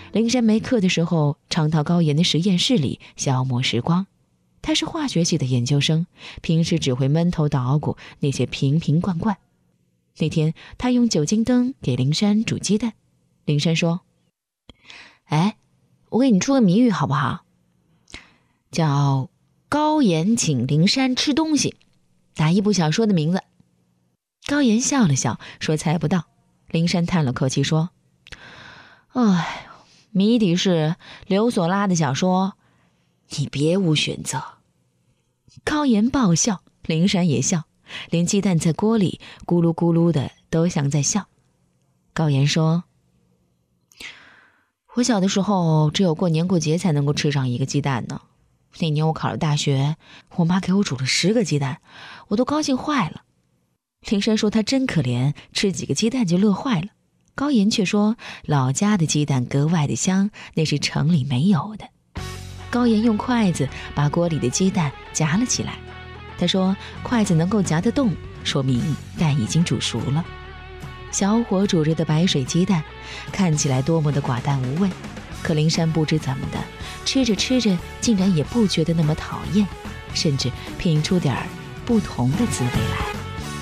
灵山没课的时候，常到高岩的实验室里消磨时光。他是化学系的研究生，平时只会闷头捣鼓那些瓶瓶罐罐。那天他用酒精灯给灵山煮鸡蛋，灵山说：哎，我给你出个谜语好不好？叫高岩请灵山吃东西，打一部小说的名字。高岩笑了笑说猜不到。灵山叹了口气说：哎，谜底是刘索拉的小说，你别无选择。高岩爆笑，灵山也笑，连鸡蛋在锅里咕噜咕噜的都像在笑。高岩说：我小的时候只有过年过节才能够吃上一个鸡蛋呢。那年我考了大学，我妈给我煮了10个鸡蛋，我都高兴坏了。灵山说他真可怜，吃几个鸡蛋就乐坏了。高岩却说老家的鸡蛋格外的香，那是城里没有的。高岩用筷子把锅里的鸡蛋夹了起来，他说筷子能够夹得动，说明蛋已经煮熟了。小火煮着的白水鸡蛋看起来多么的寡淡无味，可灵山不知怎么的，吃着吃着竟然也不觉得那么讨厌，甚至品出点不同的滋味来。